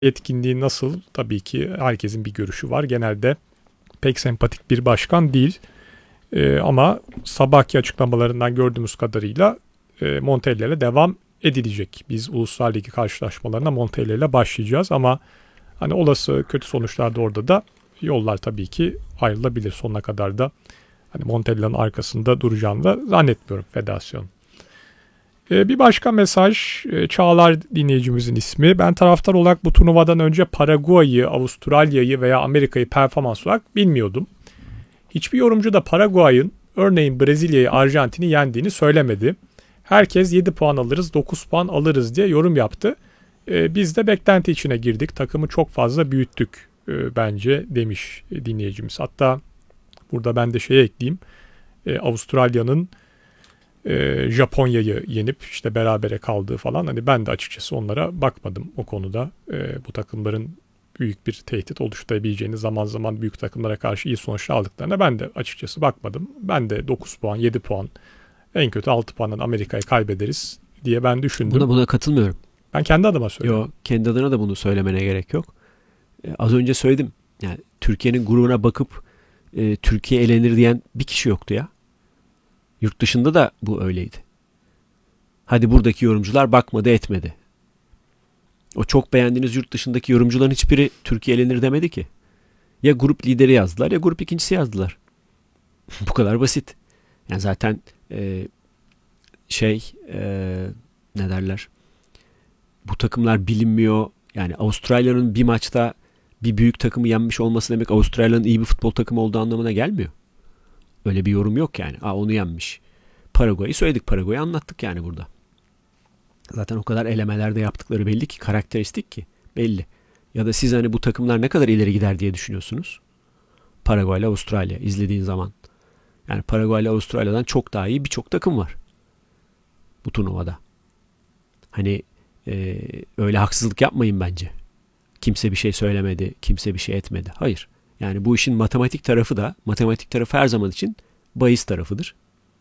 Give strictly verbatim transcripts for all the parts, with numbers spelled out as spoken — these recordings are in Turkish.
Yetkinliği nasıl? Tabii ki herkesin bir görüşü var. Genelde pek sempatik bir başkan değil. Ee, ama sabahki açıklamalarından gördüğümüz kadarıyla e, Montella ile devam edilecek. Biz Uluslar Ligi karşılaşmalarına Montella ile başlayacağız ama hani olası kötü sonuçlarda orada da yollar tabii ki ayrılabilir. Sonuna kadar da hani Montella'nın arkasında duracağını da zannetmiyorum federasyon. Ee, bir başka mesaj, e, Çağlar dinleyicimizin ismi. Ben taraftar olarak bu turnuvadan önce Paraguay'ı, Avustralya'yı veya Amerika'yı performans olarak bilmiyordum. Hiçbir yorumcu da Paraguay'ın örneğin Brezilya'yı, Arjantin'i yendiğini söylemedi. Herkes yedi puan alırız, dokuz puan alırız diye yorum yaptı. Ee, biz de beklenti içine girdik. Takımı çok fazla büyüttük e, bence demiş dinleyicimiz. Hatta burada ben de şey ekleyeyim. E, Avustralya'nın e, Japonya'yı yenip işte berabere kaldığı falan. Hani ben de açıkçası onlara bakmadım o konuda. E, bu takımların büyük bir tehdit oluşturabileceğini, zaman zaman büyük takımlara karşı iyi sonuçlar aldıklarına ben de açıkçası bakmadım. Ben de dokuz puan, yedi puan, en kötü altı puandan Amerika'yı kaybederiz diye ben düşündüm. Buna buna katılmıyorum. Ben kendi adıma söylüyorum. Yo, kendi adına da bunu söylemene gerek yok. Ee, az önce söyledim. Yani Türkiye'nin grubuna bakıp e, Türkiye elenir diyen bir kişi yoktu ya. Yurt dışında da bu öyleydi. Hadi buradaki yorumcular bakmadı etmedi. O çok beğendiğiniz yurt dışındaki yorumcuların hiçbiri Türkiye elenir demedi ki. Ya grup lideri yazdılar ya grup ikincisi yazdılar. Bu kadar basit. Yani zaten e, şey e, ne derler? Bu takımlar bilinmiyor. Yani Avustralya'nın bir maçta bir büyük takımı yenmiş olması demek Avustralya'nın iyi bir futbol takımı olduğu anlamına gelmiyor. Öyle bir yorum yok yani. Aa, onu yenmiş. Paraguay'ı söyledik. Paraguay'ı anlattık yani burada. Zaten o kadar elemelerde yaptıkları belli ki, karakteristik ki belli. Ya da siz hani bu takımlar ne kadar ileri gider diye düşünüyorsunuz? Paraguay ile Avustralya izlediğin zaman. Yani Paraguay ile Avustralya'dan çok daha iyi birçok takım var bu turnuvada. Hani e, öyle haksızlık yapmayın bence. Kimse bir şey söylemedi, kimse bir şey etmedi. Hayır. Yani bu işin matematik tarafı da, matematik tarafı her zaman için bahis tarafıdır.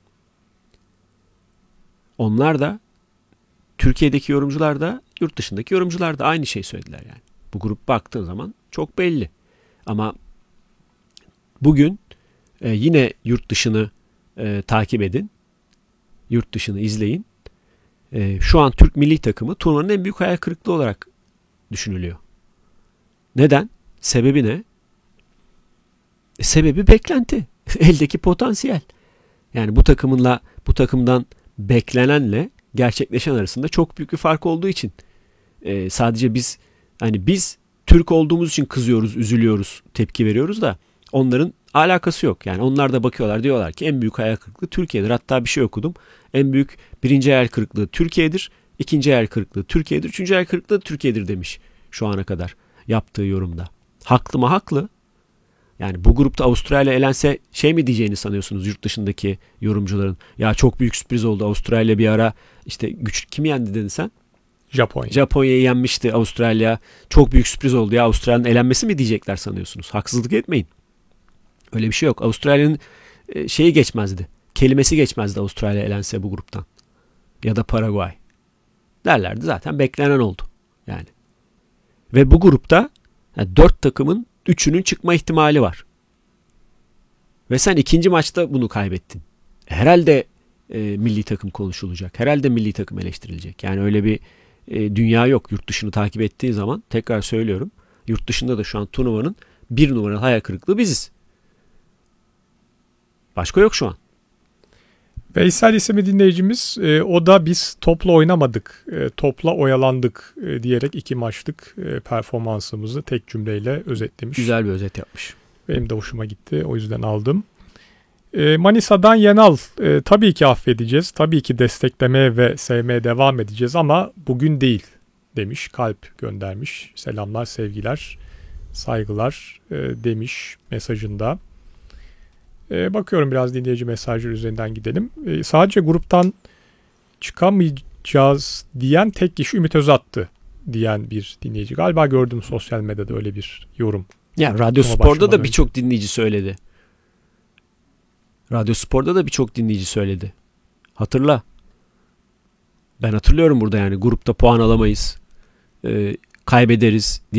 Onlar da, Türkiye'deki yorumcular da, yurt dışındaki yorumcular da aynı şey söylediler yani. Bu grup baktığın zaman çok belli. Ama bugün e, yine yurt dışını e, takip edin. Yurt dışını izleyin. E, şu an Türk milli takımı turnuvanın en büyük hayal kırıklığı olarak düşünülüyor. Neden? Sebebi ne? E, sebebi beklenti. Eldeki potansiyel. Yani bu takımınla, bu takımdan beklenenle gerçekleşen arasında çok büyük bir fark olduğu için e, sadece biz hani biz Türk olduğumuz için kızıyoruz, üzülüyoruz, tepki veriyoruz da onların alakası yok. Yani onlar da bakıyorlar, diyorlar ki en büyük hayal kırıklığı Türkiye'dir. Hatta bir şey okudum. En büyük birinci hayal kırıklığı Türkiye'dir, ikinci hayal kırıklığı Türkiye'dir, üçüncü hayal kırıklığı Türkiye'dir demiş şu ana kadar yaptığı yorumda. Haklı mı? Haklı. Yani bu grupta Avustralya elense şey mi diyeceğini sanıyorsunuz yurt dışındaki yorumcuların? Ya çok büyük sürpriz oldu. Avustralya bir ara işte güç kimi yendi dedin sen? Japonya. Japonya'yı yenmişti Avustralya. Çok büyük sürpriz oldu ya, Avustralya'nın elenmesi mi diyecekler sanıyorsunuz? Haksızlık etmeyin. Öyle bir şey yok. Avustralya'nın şeyi geçmezdi. Kelimesi geçmezdi Avustralya elense bu gruptan. Ya da Paraguay. Derlerdi, zaten beklenen oldu. Yani. Ve bu grupta yani dört takımın üçünün çıkma ihtimali var. Ve sen ikinci maçta bunu kaybettin. Herhalde e, milli takım konuşulacak. Herhalde milli takım eleştirilecek. Yani öyle bir e, dünya yok. Yurt dışını takip ettiğin zaman, tekrar söylüyorum, yurt dışında da şu an turnuvanın bir numaralı hayal kırıklığı biziz. Başka yok şu an. Veysel isimli dinleyicimiz, e, o da biz topla oynamadık, e, topla oyalandık e, diyerek iki maçlık e, performansımızı tek cümleyle özetlemiş. Güzel bir özet yapmış. Benim de hoşuma gitti, o yüzden aldım. E, Manisa'dan Yenal, e, tabii ki affedeceğiz, tabii ki desteklemeye ve sevmeye devam edeceğiz ama bugün değil demiş, kalp göndermiş. Selamlar, sevgiler, saygılar e, demiş mesajında. Ee, bakıyorum biraz dinleyici mesajları üzerinden gidelim. Ee, sadece gruptan çıkamayacağız diyen tek kişi Ümit Özat'tı diyen bir dinleyici. Galiba gördüm sosyal medyada öyle bir yorum. Ya Radyo Spor'da da birçok dinleyici söyledi. Radyo Spor'da da birçok dinleyici söyledi. Hatırla. Ben hatırlıyorum burada yani grupta puan alamayız. Ee, kaybederiz